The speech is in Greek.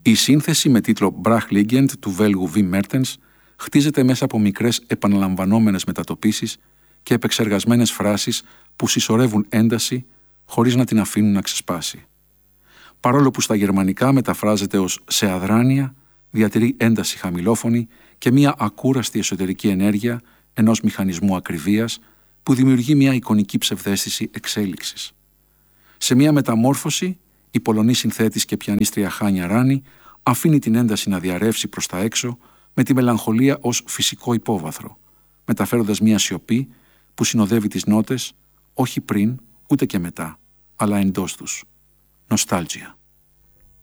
Η σύνθεση με τίτλο Brachliegend του Βέλγου Wim Mertens χτίζεται μέσα από μικρές επαναλαμβανόμενες μετατοπίσεις και επεξεργασμένες φράσεις που συσσωρεύουν ένταση χωρίς να την αφήνουν να ξεσπάσει. Παρόλο που στα γερμανικά μεταφράζεται ως «σε αδράνεια», διατηρεί ένταση χαμηλόφωνη και μία ακούραστη εσωτερική ενέργεια ενός μηχανισμού ακριβίας που δημιουργεί μια εικονική ψευδαίσθηση εξέλιξης. Σε μια μεταμόρφωση, η Πολωνή συνθέτης και πιανίστρια Χάνια Ράνη αφήνει την ένταση να διαρρεύσει προς τα έξω με τη μελαγχολία ως φυσικό υπόβαθρο, μεταφέροντας μια σιωπή που συνοδεύει τις νότες όχι πριν ούτε και μετά, αλλά εντός τους. Νοστάλτζια.